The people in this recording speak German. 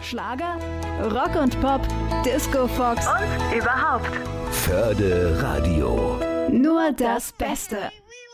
Schlager, Rock und Pop, Disco Fox und überhaupt. Förde Radio. Nur das Beste.